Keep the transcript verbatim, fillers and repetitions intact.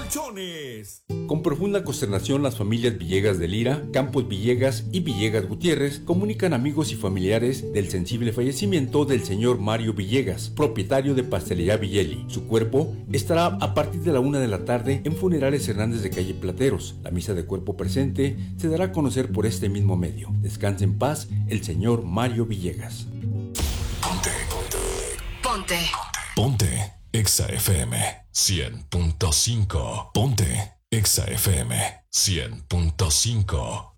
Colchones. Con profunda consternación, las familias Villegas de Lira, Campos Villegas y Villegas Gutiérrez comunican amigos y familiares del sensible fallecimiento del señor Mario Villegas, propietario de Pastelería Villeli. Su cuerpo estará a partir de la una de la tarde en Funerales Hernández de Calle Plateros. La misa de cuerpo presente se dará a conocer por este mismo medio. Descanse en paz el señor Mario Villegas. Ponte, ponte, Ponte. ponte, Exa F M cien punto cinco. Ponte, Exa F M cien punto cinco.